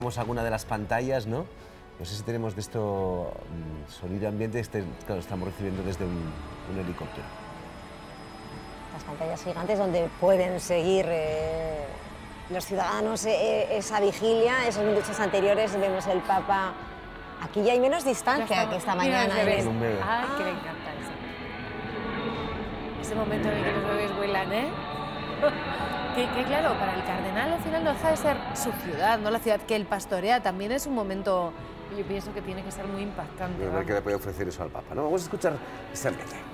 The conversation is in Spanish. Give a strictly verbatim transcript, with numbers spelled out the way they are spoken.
Vemos alguna de las pantallas, ¿no? No sé si tenemos de esto um, sonido ambiente, este, claro, estamos recibiendo desde un, un helicóptero. Las pantallas gigantes donde pueden seguir eh, los ciudadanos eh, esa vigilia, esos minutos anteriores vemos el Papa. Aquí ya hay menos distancia que esta mañana. Mira, en el el... bebé. Ay, que le encanta eso. Ese momento en el que los bebés vuelan, ¿eh? Que, que claro, para el cardenal al final no deja de ser su ciudad, no la ciudad que él pastorea. También es un momento, yo pienso que tiene que ser muy impactante. A ver qué le puede ofrecer eso al Papa, ¿no? Vamos a escuchar este ambiente.